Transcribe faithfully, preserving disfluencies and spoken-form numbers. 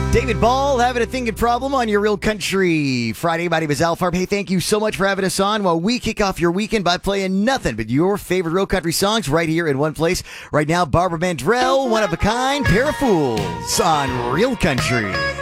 David Ball having a thinking problem on your Real Country Friday. My name is Al Farb. Hey, thank you so much for having us on while we kick off your weekend by playing nothing but your favorite Real Country songs right here in one place. Right now, Barbara Mandrell, One of a Kind, Pair of Fools on Real Country.